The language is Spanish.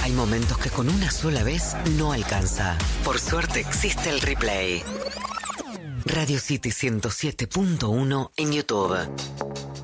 Hay momentos que con una sola vez no alcanza. Por suerte existe el replay. Radio City 107.1 en YouTube.